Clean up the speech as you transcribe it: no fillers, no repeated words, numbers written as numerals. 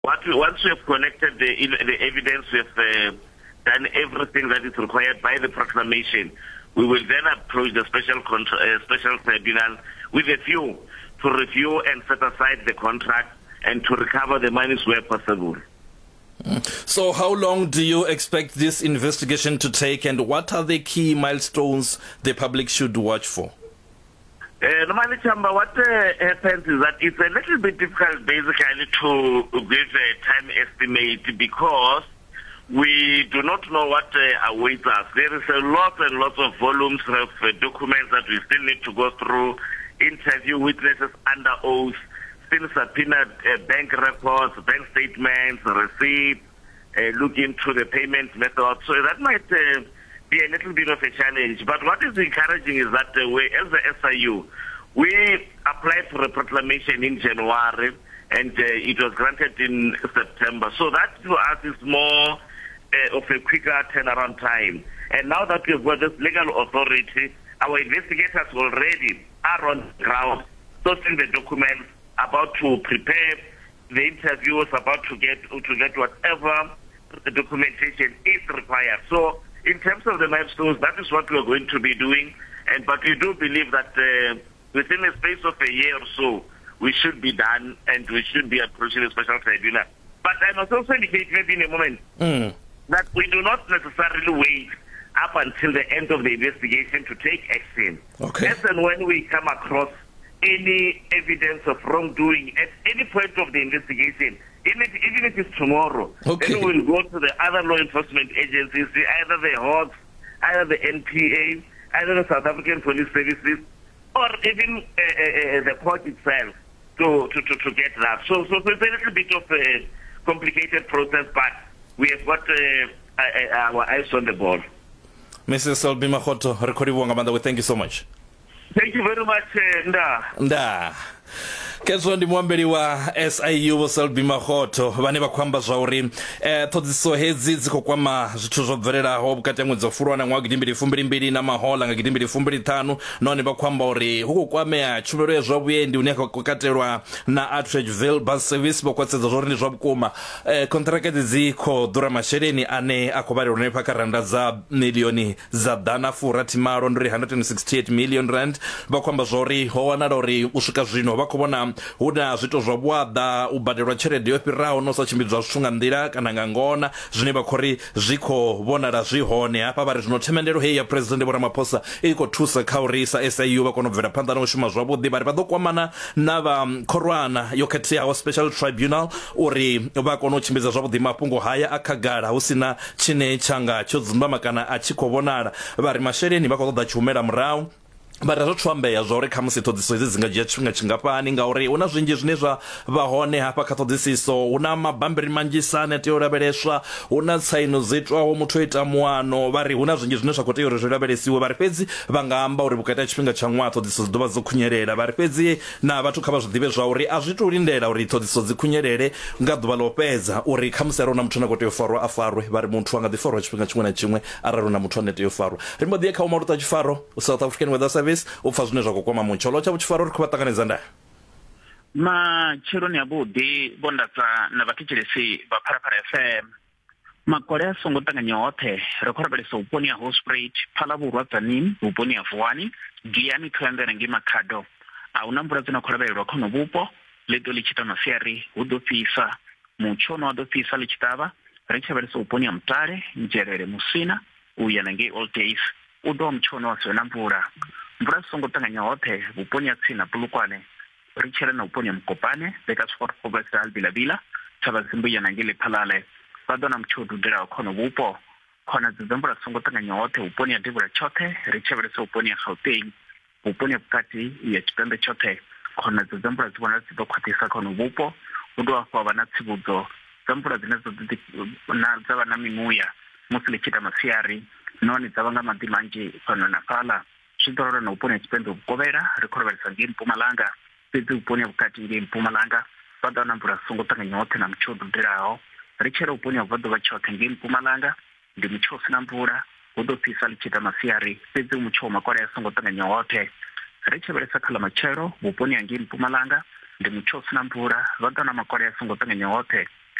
Once we have collected the evidence, we have done everything that is required by the proclamation. We will then approach the special tribunal with a view to review and set aside the contract and to recover the monies where possible. So how long do you expect this investigation to take, and what are the key milestones the public should watch for? Normally, Chamba, what happens is that it's a little bit difficult basically to give a time estimate because we do not know what awaits us. There is a lot and lots of volumes of documents that we still need to go through, interview witnesses under oath, still subpoena bank records, bank statements, receipts, look into the payment method. So that might be a little bit of a challenge. But what is encouraging is that as the SIU, we applied for a proclamation in January and it was granted in September. So that to us is more of a quicker turnaround time. And now that we've got this legal authority, our investigators already are on the ground, sourcing the documents, about to prepare the interviews, about to get whatever the documentation is required. So in terms of the milestones, that is what we're going to be doing. But we do believe that within a space of a year or so, we should be done and we should be approaching a special tribunal. But I must also indicate maybe in a moment that we do not necessarily wait up until the end of the investigation to take action. Okay. As and when we come across any evidence of wrongdoing at any point of the investigation, even if it's tomorrow, okay, then we'll go to the other law enforcement agencies, either the HOGS, either the NPA, either the South African Police Services, or even the court itself to get that. So it's a little bit of a complicated process, but we have got our eyes on the ball. Mrs. Selby Makgoto, Rekodi Wongamanda, we thank you so much. Thank you very much, Nda. Kezwa ndi mwambeli wa SIU Selby Makgoto vane vakwamba zvauri thodziso hedzi dziko kwama zvithu zvobvereraho vukati mwedzi wa Fulwana ṅwaha 2022 na mahola nga 2025 none vakwamba uri huko kwamea tshumelo ya zwavhuendi une yakakatelwa na Atteridgeville Bus Service vokwasedza zvauri ndi zvavhukuma kontraka dzi kho ḓura masheleni ane a khou vhalelwa ne pakaranda za milioni za dana furathi malo ndi 168 million rand vakwamba zvauri ho wanala uri u swika zwino vha khou vhona huna zwito zwa vhuaḓa u badelwa tshelede yo fhiraho no sa tshimbidzwa zwithu nga nḓila kana nga ngona zwine vha khori zwi khou vhonala zwi hone hafha vha ri zwino themendelo heyi ya President Vho Ramaphosa i khou thusa kha uri sa SIU vha kona u bvela phanḓa na u shuma zwavhuḓi vha ri vha ḓo kwamana na vha khorwana yo khetheaho special tribunal uri vha kona u tshimbidza zwavhuḓi mafhungo haya a khagala hu sina tshine tshanga tsho dzumbama kana a tshi khou vhonala vha ri masheleni vha khou ṱoḓa tshumela murahu vhari zwo twambeya zwa uri kha musi ṱhoḓisiso hedzi dzi nga dzhia tshifhinga tshingafhani ngauri huna zwinzhi zwine zwa vha hone hafha kha ṱhoḓisiso huna mabambiri manzhisa ane tea u lavheleswa huna tsaino dzo itwaho muthu o ita muano vhari huna zwinzhi zwine zwa khou tea uri zwi lavhelesiwe vhari fhedzi vha nga amba uri vhukati ha tshifhinga tsha ṅwaha ṱhoḓisiso dzi ḓovha dzo khunyelela vhari fhedzi na vhathu kha vha zwi ḓivhe zwa uri a zwi tou lindela uri ṱhoḓisiso dzi khunyelele nga ḓuvha ḽo fhedza uri kha musi arona muthu ane khou tea u farwa a farwe vhari muthu a nga ḓi farwa tshifhinga tshiṅwe na tshiṅwe arali na muthu ane tea u farwa ri mbo ḓi ye kha umaluta tshifaro South African Weather Service u pfa zwine kwa mutsholo cha vhutshifaro ri khou vha ṱanganedza nda matshiloni avhuḓi vhondatsa na vhathetshelesi vha Phalaphala FM makole a songo ṱanganya hoṱhe ri khou lavhelesa vhuponi ha Hospruit Phalavhurwa Tzaneen vhuponi ha Vuwani Giyani Thohoyandou ngei Makhado a huna mvula dzine khou lavhelelwa kha vhupo ḽiḓo ḽi tshi ita masiari hu ḓo fhisa mutsho no ḓo fhisa ḽi tshi ṱavha ri tshi lavhelesa vhuponi ha Mutale Nzhelele Musina u ya na ngei Old Days u ḓo mutsho no a na mvula mvula songo ṱanganya hoṱhe vhuponi ha tsini na Polokwane ri tshela na vhuponi ha Mukopane Bekasfort Forbes Albilavila Thavha Zimbuya na ngei Lephalale vha ḓo na mutsho dudelaho khono vhupo khona dzi mvula songo ṱanganya hoṱhe vhuponi ha Devhula tshoṱhe ri tshi lavhelesa vhuponi ha Gauteng vhuponi ha vhukati ya Tshipembe tshoṱhe khona dzi mvula dzi vhonala dzi ḓo khwaṱhisa khono vhupo hu dovha hafhu havha na tsivhudzo dza mvula dzine dza vha na mimuya musi ḽi tshi ita masiari nahone dza vha nga maḓi manzhi fhano na fhaḽa zwi ḓo lavhelelwa na vhuponi ha Tshipembe Vhukovhela ri khou lavhelesa ngei Mpumalanga fhedzi vhuponi ha vhukati ngei Mpumalanga vha ḓo na mvula songo ṱanganya hoṱhe na mutsho dudelaho ri tshela vhuponi ha Vhuḓuvha tshoṱhe ngei Mpumalanga ndi mutsho u sina mvula hu ḓo fhisa ḽi tshi ita masiari fhedzi mutsho wa makwale a songo ṱanganya hoṱhe ri tshi lavhelesa kha ḽa matshelo vhuponi ha ngei Mpumalanga ndi mutsho u sina mvula vha ḓa na makole a songo ṱanganya hoṱhe